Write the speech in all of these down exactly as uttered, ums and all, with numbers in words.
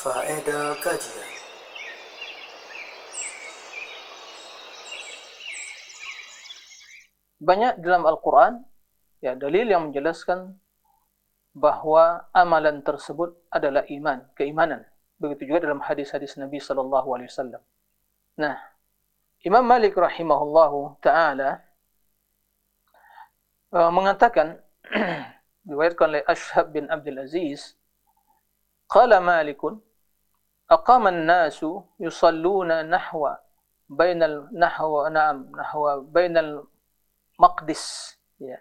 Faedah kajian. Banyak dalam Al-Quran ya dalil yang menjelaskan bahwa amalan tersebut adalah iman, keimanan. Begitu juga dalam hadis-hadis Nabi sallallahu alaihi wasallam. Nah, Imam Malik rahimahullahu taala uh, mengatakan diriwayatkan oleh Ashhab bin Abdul Aziz, qala Malikun aqama an-nasu yusalluna nahwa bainal nahwa na'am nahwa bainal maqdis ya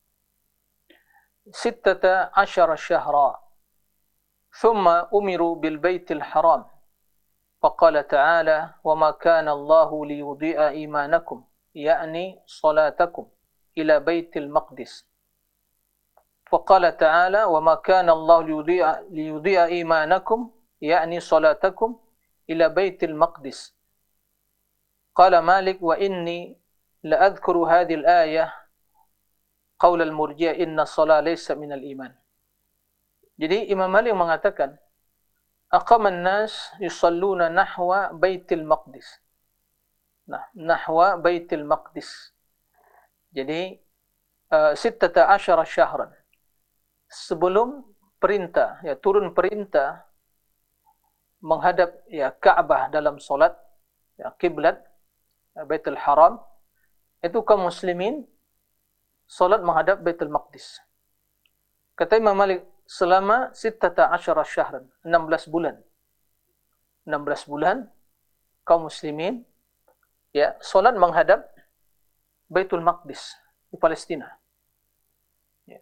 ستة عشر شهرا ثم أمروا بالبيت الحرام فقال تعالى وما كان الله ليضيع إيمانكم يعني صلاتكم إلى بيت المقدس فقال تعالى وما كان الله ليضيع, ليضيع إيمانكم يعني صلاتكم إلى بيت المقدس قال مالك وإني لأذكر هذه الآية qaul al-murji'ah inna shalah laysa minal iman. Jadi Imam Malik mengatakan aqaman nas yusalluna nahwa baitil maqdis. Nah, nahwa baitil maqdis. Jadi uh, sittata asyara syahran. Sebelum perintah ya turun perintah menghadap ya Ka'bah dalam salat ya kiblat ya, Baitul Haram, itu kaum muslimin salat menghadap Baitul Maqdis. Kata Imam Malik, selama sittata asyara syahran, enam belas bulan. enam belas bulan kaum muslimin ya salat menghadap Baitul Maqdis di Palestina. Ya.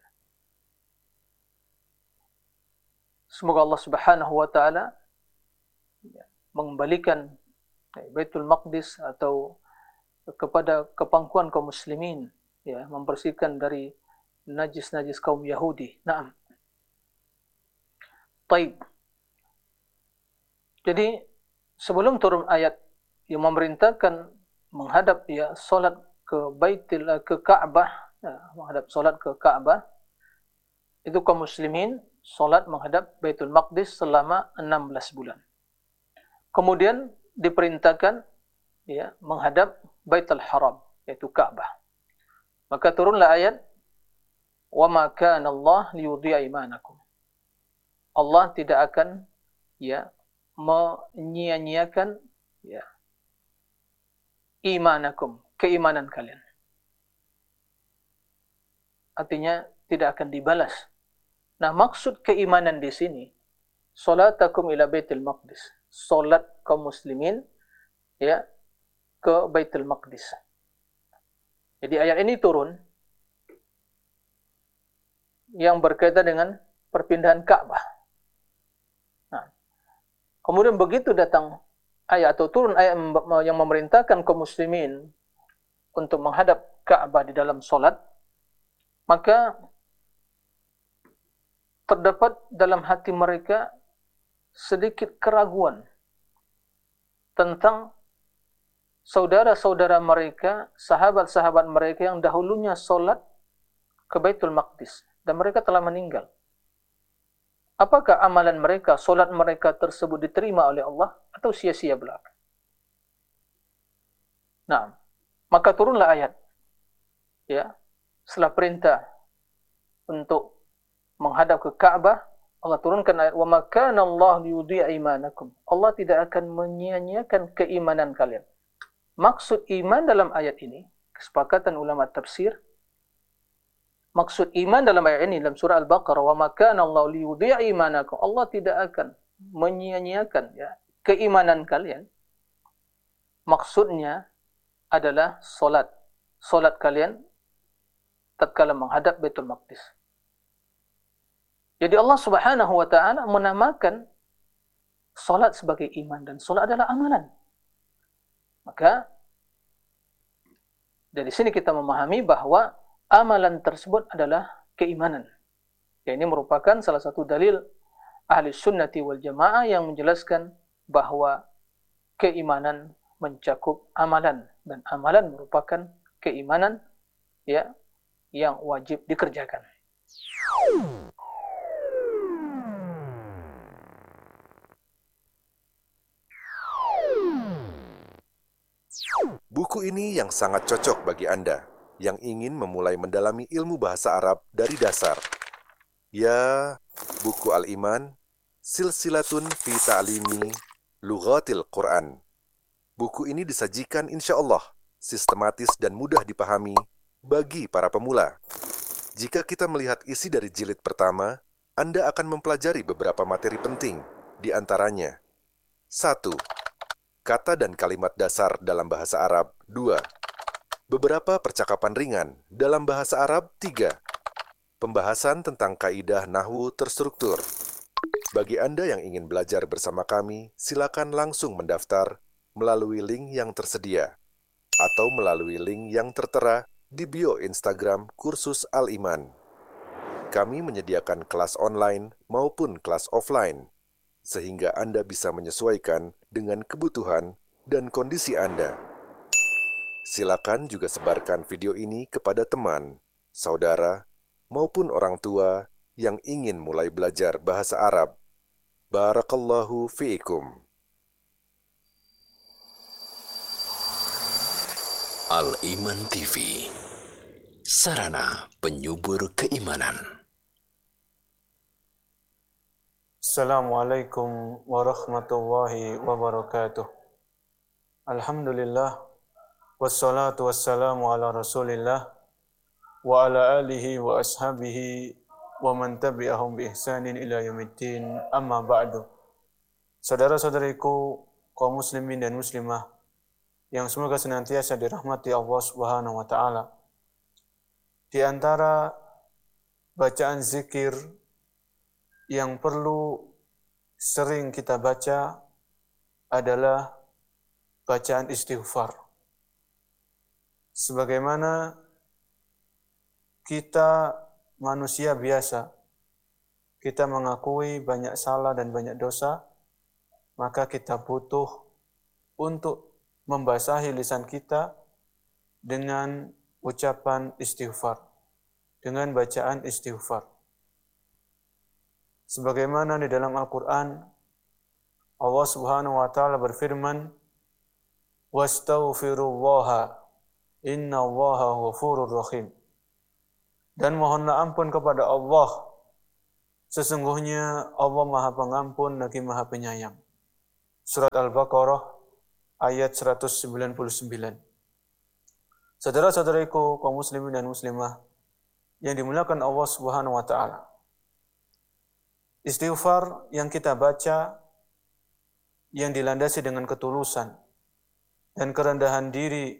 Semoga Allah Subhanahu wa taala ya, mengembalikan ya, Baitul Maqdis atau kepada kepangkuan kaum muslimin, ya, membersihkan dari najis-najis kaum Yahudi. Naam. Taib. Jadi sebelum turun ayat yang memerintahkan menghadap ya salat ke Baitul ke Ka'bah, ya, menghadap salat ke Ka'bah, itu kaum muslimin salat menghadap Baitul Maqdis selama enam belas bulan. Kemudian diperintahkan ya menghadap Baitul Haram, yaitu Ka'bah. Maka turunlah ayat wa ma kana Allah liyudhi'a imanakum. Allah tidak akan ya menyia-nyiakan ya imanakum, keimanan kalian. Artinya tidak akan dibalas. Nah, maksud keimanan di sini salatakum ila Baitul Maqdis. Salat kaum muslimin ya ke Baitul Maqdis. Jadi ayat ini turun yang berkaitan dengan perpindahan Ka'bah. Nah, kemudian begitu datang ayat atau turun ayat yang memerintahkan kaum muslimin untuk menghadap Ka'bah di dalam solat, maka terdapat dalam hati mereka sedikit keraguan tentang saudara-saudara mereka, sahabat-sahabat mereka yang dahulunya solat ke Baitul Maqdis dan mereka telah meninggal. Apakah amalan mereka, solat mereka tersebut diterima oleh Allah atau sia-sia belaka? Nah, maka turunlah ayat ya setelah perintah untuk menghadap ke Ka'bah, Allah turunkan ayat wa ma kana Allah liyudhi'a imanakum. Allah tidak akan menyia-nyiakan keimanan kalian. Maksud iman dalam ayat ini, kesepakatan ulama tafsir, maksud iman dalam ayat ini dalam surah Al-Baqarah, wa ma kana Allah liyudhi'a imanakum. Allah tidak akan menyia-nyiakan ya keimanan kalian. Maksudnya adalah solat. Solat kalian tatkala menghadap Baitul Maqdis. Jadi Allah Subhanahu wa taala menamakan solat sebagai iman dan solat adalah amalan. Maka dari sini kita memahami bahwa amalan tersebut adalah keimanan. Ya, ini merupakan salah satu dalil ahli sunnati wal jamaah yang menjelaskan bahwa keimanan mencakup amalan dan amalan merupakan keimanan ya yang wajib dikerjakan. Buku ini yang sangat cocok bagi Anda yang ingin memulai mendalami ilmu bahasa Arab dari dasar. Ya, buku Al-Iman, Silsilatun fi Ta'limi Lughatil Quran. Buku ini disajikan insya Allah sistematis dan mudah dipahami bagi para pemula. Jika kita melihat isi dari jilid pertama, Anda akan mempelajari beberapa materi penting, di antaranya satu. Kata dan kalimat dasar dalam bahasa Arab. dua. Beberapa percakapan ringan dalam bahasa Arab. tiga. Pembahasan tentang kaidah nahwu terstruktur. Bagi Anda yang ingin belajar bersama kami, silakan langsung mendaftar melalui link yang tersedia atau melalui link yang tertera di bio Instagram Kursus Al-Iman. Kami menyediakan kelas online maupun kelas offline, sehingga Anda bisa menyesuaikan dengan kebutuhan dan kondisi Anda. Silakan juga sebarkan video ini kepada teman, saudara, maupun orang tua yang ingin mulai belajar bahasa Arab. Barakallahu fiikum. Al-Iman T V, sarana penyubur keimanan. Assalamualaikum warahmatullahi wabarakatuh. Alhamdulillah, wassalatu wassalamu ala rasulillah, wa ala alihi wa ashabihi, wa man tabi'ahum bi ihsanin ila yaumiddin, amma ba'du. Saudara-saudariku, kaum muslimin dan muslimah, yang semoga senantiasa dirahmati Allah Subhanahu wa Ta'ala. Di antara bacaan zikir yang perlu sering kita baca adalah bacaan istighfar. Sebagaimana kita manusia biasa, kita mengakui banyak salah dan banyak dosa, maka kita butuh untuk membasahi lisan kita dengan ucapan istighfar, dengan bacaan istighfar. Sebagaimana di dalam Al-Quran, Allah Subhanahu wa Ta'ala berfirman, "Wastaghfirullaha, innallaha ghafurur rahim." Dan mohonlah ampun kepada Allah, sesungguhnya Allah Maha Pengampun lagi Maha Penyayang. Surat Al-Baqarah ayat seratus sembilan puluh sembilan. Saudara-saudariku kaum muslimin dan muslimah yang dimuliakan Allah Subhanahu wa Ta'ala, istighfar yang kita baca yang dilandasi dengan ketulusan dan kerendahan diri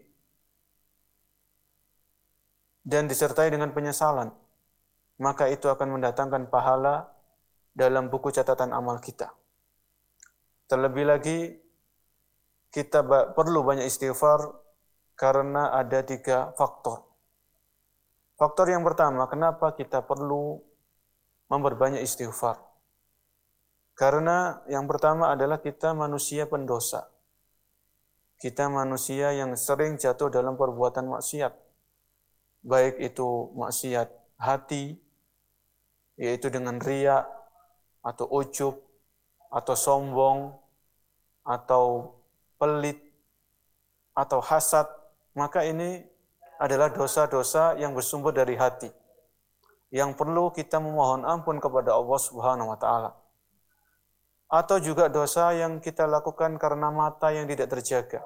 dan disertai dengan penyesalan, maka itu akan mendatangkan pahala dalam buku catatan amal kita. Terlebih lagi, kita perlu banyak istighfar karena ada tiga faktor. Faktor yang pertama, kenapa kita perlu memperbanyak istighfar? Karena yang pertama adalah kita manusia pendosa. Kita manusia yang sering jatuh dalam perbuatan maksiat. Baik itu maksiat hati, yaitu dengan riya, atau ujub, atau sombong, atau pelit, atau hasad, maka ini adalah dosa-dosa yang bersumber dari hati, yang perlu kita memohon ampun kepada Allah Subhanahu wa Ta'ala. Atau juga dosa yang kita lakukan karena mata yang tidak terjaga.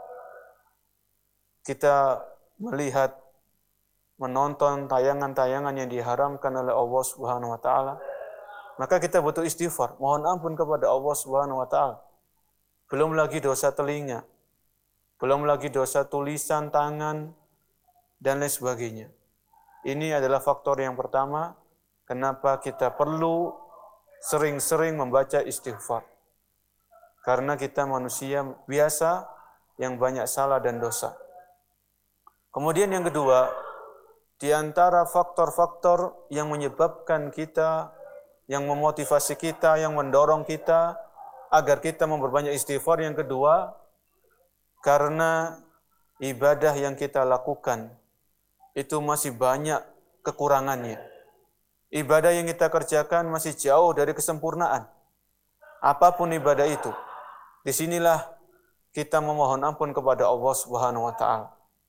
Kita melihat, menonton tayangan-tayangan yang diharamkan oleh Allah Subhanahu wa Ta'ala, maka kita butuh istighfar, mohon ampun kepada Allah Subhanahu wa Ta'ala. Belum lagi dosa telinga, belum lagi dosa tulisan, tangan, dan lain sebagainya. Ini adalah faktor yang pertama, kenapa kita perlu sering-sering membaca istighfar. Karena kita manusia biasa yang banyak salah dan dosa. Kemudian yang kedua, di antara faktor-faktor yang menyebabkan kita, yang memotivasi kita, yang mendorong kita, agar kita memperbanyak istighfar, yang kedua, karena ibadah yang kita lakukan itu masih banyak kekurangannya. Ibadah yang kita kerjakan masih jauh dari kesempurnaan. Apapun ibadah itu, disinilah kita memohon ampun kepada Allah Subhanahu wa Ta'ala.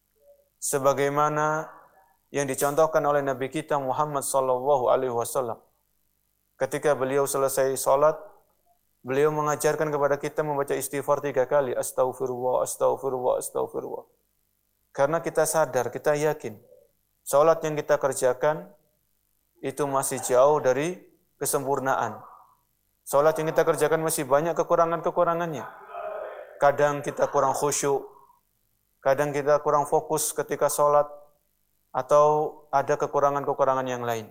sebagaimana yang dicontohkan oleh Nabi kita Muhammad sallallahu alaihi wasallam. Ketika beliau selesai salat, beliau mengajarkan kepada kita membaca istighfar tiga kali, astaghfirullah, astaghfirullah, astaghfirullah. Karena kita sadar, kita yakin, salat yang kita kerjakan itu masih jauh dari kesempurnaan. Salat yang kita kerjakan masih banyak kekurangan-kekurangannya. Kadang kita kurang khusyuk, kadang kita kurang fokus ketika salat, atau ada kekurangan-kekurangan yang lain.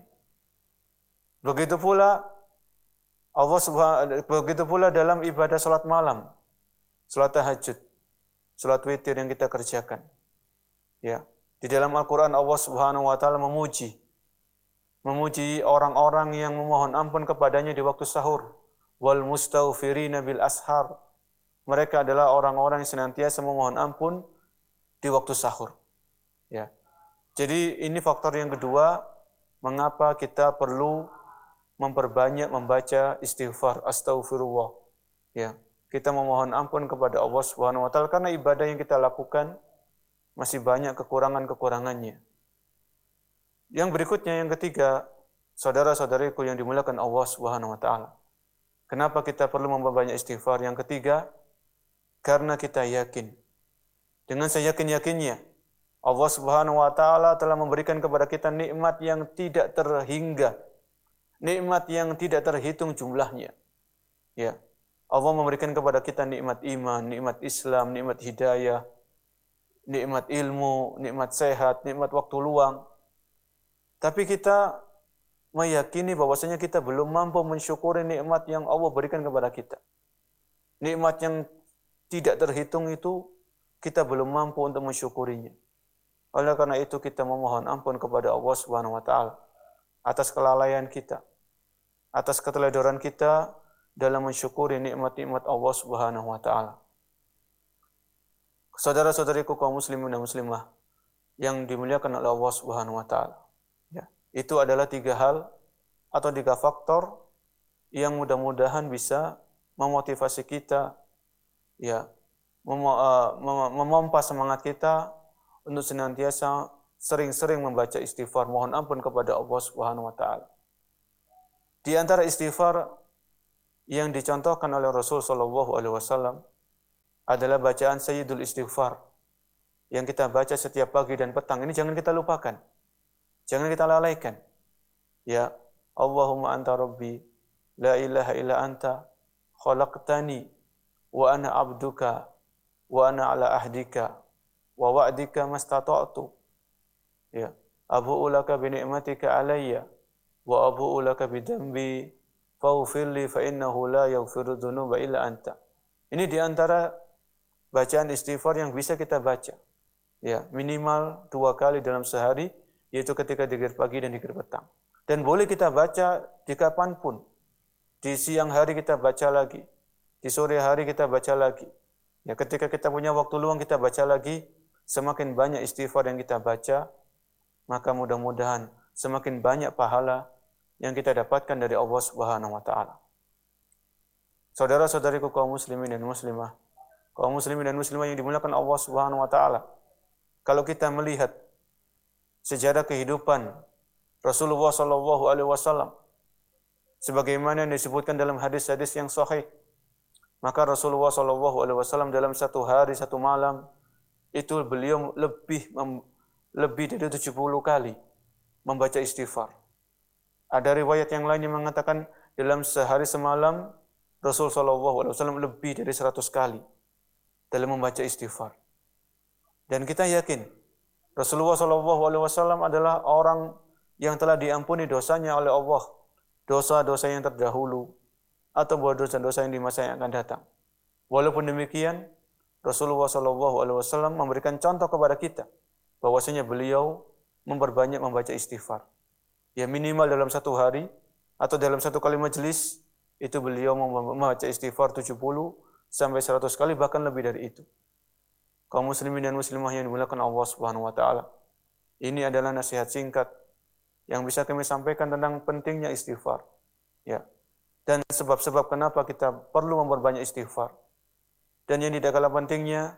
Begitu pula Allah Subhanahu begitu pula dalam ibadah salat malam, salat tahajud, salat witir yang kita kerjakan. Ya, di dalam Al-Qur'an Allah Subhanahu wa taala memuji memuji orang-orang yang memohon ampun kepadanya di waktu sahur. Wal mustaghfirina bil ashar. Mereka adalah orang-orang yang senantiasa memohon ampun di waktu sahur. Ya. Jadi ini faktor yang kedua mengapa kita perlu memperbanyak membaca istighfar, astaghfirullah. Ya, kita memohon ampun kepada Allah Subhanahu wa taala karena ibadah yang kita lakukan masih banyak kekurangan-kekurangannya. Yang berikutnya, yang ketiga, saudara-saudariku yang dimuliakan Allah Subhanahu wa taala. Kenapa kita perlu memperbanyak istighfar? Yang ketiga, karena kita yakin. Dengan seyakin-yakinnya, Allah Subhanahu wa taala telah memberikan kepada kita nikmat yang tidak terhingga. Nikmat yang tidak terhitung jumlahnya. Ya. Allah memberikan kepada kita nikmat iman, nikmat Islam, nikmat hidayah, nikmat ilmu, nikmat sehat, nikmat waktu luang. Tapi kita meyakini bahwasanya kita belum mampu mensyukuri nikmat yang Allah berikan kepada kita. Nikmat yang tidak terhitung itu kita belum mampu untuk mensyukurinya. Oleh karena itu kita memohon ampun kepada Allah Subhanahu wa taala atas kelalaian kita, atas keteledoran kita dalam mensyukuri nikmat-nikmat Allah Subhanahu wa taala. Saudara-saudariku kaum muslimin dan muslimah yang dimuliakan oleh Allah Subhanahu wa taala. Ya, itu adalah tiga hal atau tiga faktor yang mudah-mudahan bisa memotivasi kita, ya, mem- uh, mem- memompa semangat kita untuk senantiasa sering-sering membaca istighfar, mohon ampun kepada Allah Subhanahu wa taala. Di antara istighfar yang dicontohkan oleh Rasul sallallahu alaihi wasallam adalah bacaan Sayyidul Istighfar yang kita baca setiap pagi dan petang. Ini jangan kita lupakan. Jangan kita lalaikan. Ya, Allahumma anta rabbi la ilaha illa anta khalaqtani wa ana abduka wa ana ala ahdika wa wa'dika mastata'tu. Ya, abu'u laka bi ni'matika alayya wa abu'u laka bi dhanbi faghfir li fa innahu la yaghfiru dzunuba illa anta. Ini di antara bacaan istighfar yang bisa kita baca. Ya, minimal dua kali dalam sehari, yaitu ketika zikir pagi dan zikir petang. Dan boleh kita baca di kapanpun. Di siang hari kita baca lagi, di sore hari kita baca lagi. Ya, ketika kita punya waktu luang kita baca lagi. Semakin banyak istighfar yang kita baca, maka mudah-mudahan semakin banyak pahala yang kita dapatkan dari Allah Subhanahu wa taala. Saudara-saudariku kaum muslimin dan muslimah, kaum muslimin dan muslimah yang dimuliakan Allah Subhanahu wa taala. Kalau kita melihat sejarah kehidupan Rasulullah sallallahu alaihi wasallam sebagaimana yang disebutkan dalam hadis-hadis yang sahih, maka Rasulullah sallallahu alaihi wasallam dalam satu hari satu malam itu beliau lebih lebih dari tujuh puluh kali membaca istighfar. Ada riwayat yang lain yang mengatakan dalam sehari semalam Rasul sallallahu alaihi wasallam lebih dari seratus kali dalam membaca istighfar. Dan kita yakin Rasulullah sallallahu alaihi wasallam adalah orang yang telah diampuni dosanya oleh Allah, dosa-dosa yang terdahulu atau dosa-dosa yang di masa yang akan datang. Walaupun demikian, Rasulullah sallallahu alaihi wasallam memberikan contoh kepada kita bahwasanya beliau memperbanyak membaca istighfar. Ya, minimal dalam satu hari atau dalam satu kali majelis itu beliau membaca istighfar tujuh puluh sampai seratus kali, bahkan lebih dari itu. Kaum muslimin dan muslimah yang dimuliakan Allah Subhanahu wa taala. Ini adalah nasihat singkat yang bisa kami sampaikan tentang pentingnya istighfar. Ya. Dan sebab-sebab kenapa kita perlu memperbanyak istighfar. Dan yang tidak kalah pentingnya,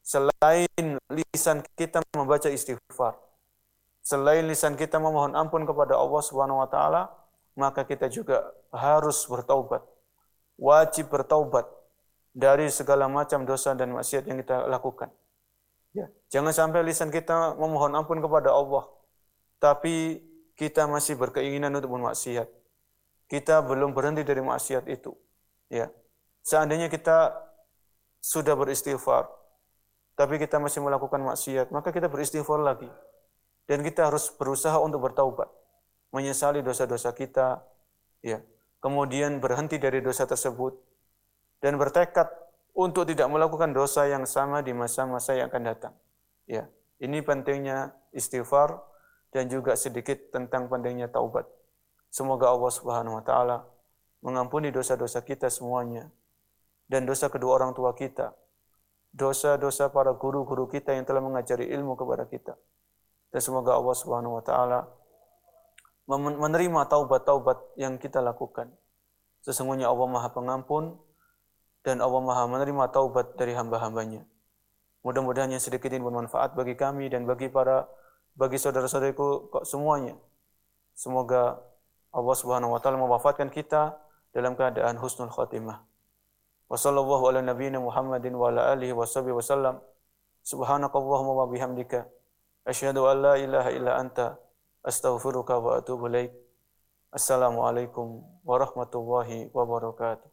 selain lisan kita membaca istighfar, selain lisan kita memohon ampun kepada Allah Subhanahu wa taala, maka kita juga harus bertaubat. Wajib bertaubat dari segala macam dosa dan maksiat yang kita lakukan. Ya, jangan sampai lisan kita memohon ampun kepada Allah, tapi kita masih berkeinginan untuk bermaksiat. Kita belum berhenti dari maksiat itu. Ya, seandainya kita sudah beristighfar, tapi kita masih melakukan maksiat, maka kita beristighfar lagi. Dan kita harus berusaha untuk bertaubat, menyesali dosa-dosa kita, ya. Kemudian berhenti dari dosa tersebut dan bertekad untuk tidak melakukan dosa yang sama di masa-masa yang akan datang. Ya, ini pentingnya istighfar dan juga sedikit tentang pentingnya taubat. Semoga Allah Subhanahu wa taala mengampuni dosa-dosa kita semuanya dan dosa kedua orang tua kita, dosa-dosa para guru-guru kita yang telah mengajari ilmu kepada kita. Dan semoga Allah Subhanahu wa taala menerima taubat-taubat yang kita lakukan. Sesungguhnya Allah Maha Pengampun dan Allah Maha menerima taubat dari hamba-hambanya. Mudah-mudahan yang sedikit ini bermanfaat bagi kami dan bagi para bagi saudara-saudariku semuanya. Semoga Allah Subhanahu wa taala mewafatkan kita dalam keadaan husnul khotimah. Wa sallallahu ala nabiyyina Muhammadin wa ala alihi washabihi wasallam. Subhanakallahumma wa bihamdika asyhadu an la ilaha illa anta astaghfiruka wa atubu ilaik. Assalamualaikum warahmatullahi wabarakatuh.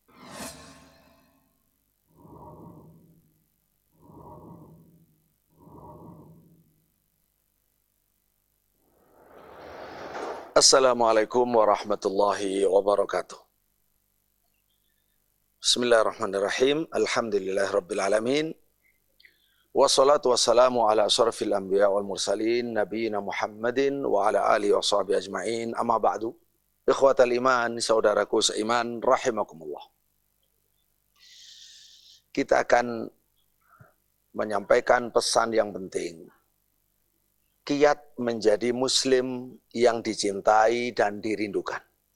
Assalamualaikum warahmatullahi wabarakatuh. Bismillahirrahmanirrahim. Alhamdulillahirabbil alamin. Wassalatu wassalamu ala asyrafil anbiya wal mursalin nabiyina Muhammadin wa ala alihi washabihi ajmain. Amma ba'du. Ikhwatal iman, saudaraku seiman rahimakumullah. Kita akan menyampaikan pesan yang penting. Kiat menjadi muslim yang dicintai dan dirindukan.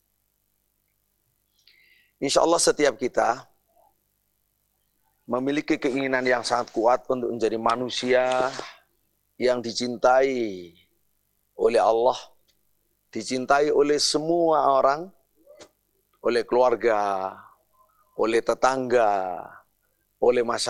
Insya Allah setiap kita memiliki keinginan yang sangat kuat untuk menjadi manusia yang dicintai oleh Allah, dicintai oleh semua orang, oleh keluarga, oleh tetangga, oleh masyarakat.